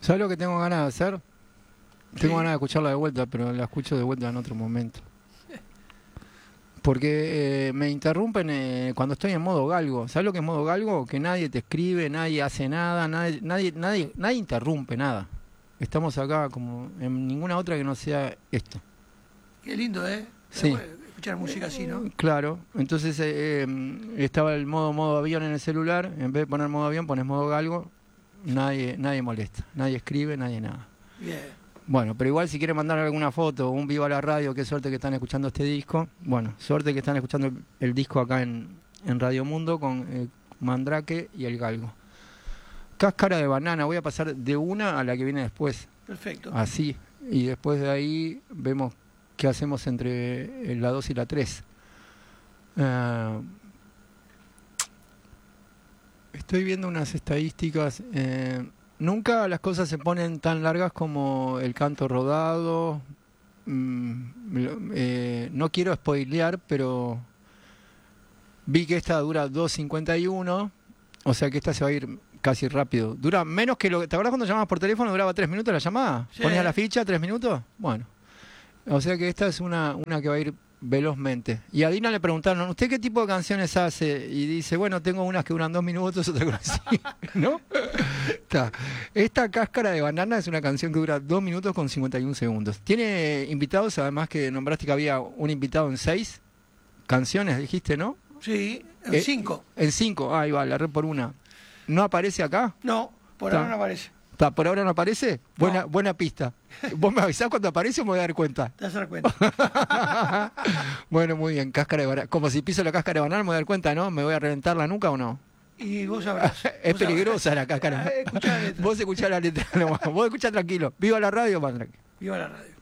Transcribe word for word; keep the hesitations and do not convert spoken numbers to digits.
¿Sabes lo que tengo ganas de hacer? Sí. Tengo ganas de escucharla de vuelta, pero la escucho de vuelta en otro momento. Porque eh, me interrumpen eh, cuando estoy en modo galgo. ¿Sabes lo que es modo galgo? Que nadie te escribe, nadie hace nada, nadie, nadie, nadie, nadie interrumpe nada. Estamos acá como en ninguna otra que no sea esto. Qué lindo, ¿eh? Sí. Escuchar música así, ¿no? Claro. Entonces eh, eh, estaba el modo modo avión en el celular. En vez de poner modo avión, pones modo galgo. Nadie, nadie molesta, nadie escribe, nadie nada. Bien. Bueno, pero igual si quieren mandar alguna foto, un vivo a la radio, qué suerte que están escuchando este disco. Bueno, suerte que están escuchando el, el disco acá en, en Radio Mundo con eh, Mandrake y el Galgo. Cáscara de banana, voy a pasar de una a la que viene después. Perfecto. Así, y después de ahí vemos qué hacemos entre la dos y la tres. Uh, estoy viendo unas estadísticas... Eh, Nunca las cosas se ponen tan largas como el canto rodado. Mm, eh, no quiero spoilear, pero vi que esta dura dos cincuenta y uno, o sea que esta se va a ir casi rápido. Dura menos que lo que... ¿Te acuerdas cuando llamabas por teléfono? ¿Duraba tres minutos la llamada? Sí. ¿Ponías la ficha, tres minutos? Bueno. O sea que esta es una, una que va a ir velozmente. Y a Dina le preguntaron, ¿usted qué tipo de canciones hace? Y dice, bueno, tengo unas que duran dos minutos, otra cosa así, ¿no? Está. Esta Cáscara de banana es una canción que dura dos minutos con cincuenta y un segundos. Tiene invitados, además que nombraste que había un invitado en seis canciones, dijiste, ¿no? Sí, en eh, cinco. En cinco, ahí va, la re por una. ¿No aparece acá? No, por Está. ahora no aparece. ¿Por ahora no aparece? Buena, No. buena pista. ¿Vos me avisás cuando aparece o me voy a dar cuenta? Te vas a dar cuenta. Bueno, muy bien, cáscara de banana. Como si piso la cáscara de banana, me voy a dar cuenta, ¿no? ¿Me voy a reventar la nuca o no? Y vos sabrás. Es vos peligrosa sabrás. la cáscara. Eh, escuchá la letra. Vos escuchás la letra. Vos escuchás tranquilo. Viva la radio, Mandrake. Viva la radio.